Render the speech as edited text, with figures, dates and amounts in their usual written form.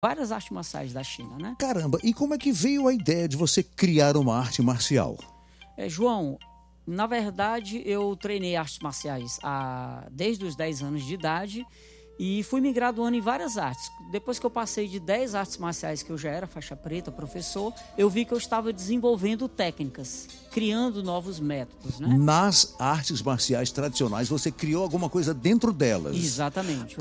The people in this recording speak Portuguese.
várias artes marciais da China, né? Caramba, e como é que veio a ideia de você criar uma arte marcial? João, na verdade, eu treinei artes marciais desde os 10 anos de idade e fui me graduando em várias artes. Depois que eu passei de 10 artes marciais, que eu já era faixa preta, professor, eu vi que eu estava desenvolvendo técnicas, criando novos métodos, né? Nas artes marciais tradicionais, você criou alguma coisa dentro delas. Exatamente.